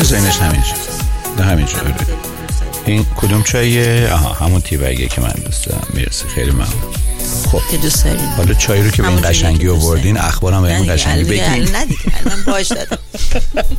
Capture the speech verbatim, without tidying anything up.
که ذهنش همینجا ده همینجا. این کدوم چاییه؟ آها همون تیبگیه که من دوست دارم. مرسی خیلی ممنون. خب که دوست دارین. حالا چای رو که به این قشنگی آوردین، اخبارم به این قشنگی بگین. نه دیگه الان باش دادم.